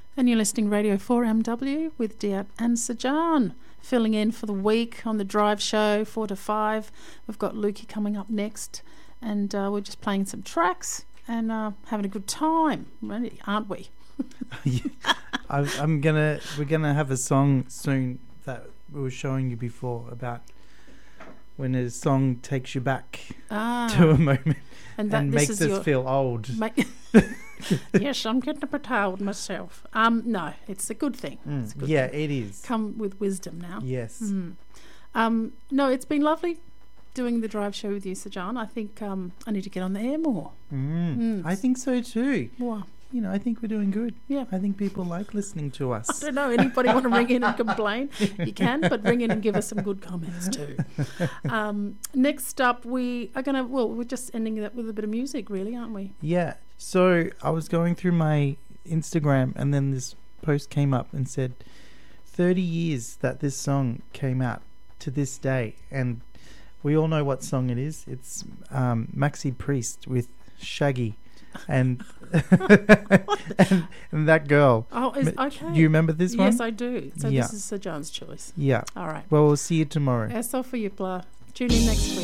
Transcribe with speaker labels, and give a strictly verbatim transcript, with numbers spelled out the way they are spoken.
Speaker 1: And you're listening Radio four M W with Diat and Sajan, filling in for the week on the drive show, four to five. We've got Lukey coming up next, and uh, we're just playing some tracks and uh, having a good time, really, aren't we?
Speaker 2: I, I'm gonna. We're gonna have a song soon that we were showing you before about when a song takes you back
Speaker 1: ah,
Speaker 2: to a moment
Speaker 1: and, that,
Speaker 2: and
Speaker 1: this
Speaker 2: makes
Speaker 1: is
Speaker 2: us
Speaker 1: your,
Speaker 2: feel old.
Speaker 1: Ma- yes, I'm getting a bit old myself. Um, no, it's a good thing.
Speaker 2: Mm,
Speaker 1: It's a good
Speaker 2: yeah,
Speaker 1: thing.
Speaker 2: it is.
Speaker 1: Come with wisdom now.
Speaker 2: Yes.
Speaker 1: Mm. Um, no, it's been lovely doing the drive show with you, Sajan. I think um, I need to get on the air more.
Speaker 2: Mm.
Speaker 1: Mm.
Speaker 2: I think so too.
Speaker 1: More.
Speaker 2: You know, I think we're doing good.
Speaker 1: Yeah.
Speaker 2: I think people like listening to
Speaker 1: I
Speaker 2: us.
Speaker 1: don't know. Anybody want to ring in and complain? You can, but ring in and give us some good comments too. Um, next up, we are going to, well, we're just ending that with a bit of music, really, aren't we?
Speaker 2: Yeah. So I was going through my Instagram and then this post came up and said thirty years that this song came out to this day. And we all know what song it is. It's um, Maxi Priest with Shaggy. And, and and that girl.
Speaker 1: Oh, is, okay.
Speaker 2: Do you remember this one?
Speaker 1: Yes, I do. So
Speaker 2: Yeah.
Speaker 1: this is Sir John's choice.
Speaker 2: Yeah.
Speaker 1: All right.
Speaker 2: Well, we'll see you tomorrow.
Speaker 1: That's all for you, Blah. Tune in next week.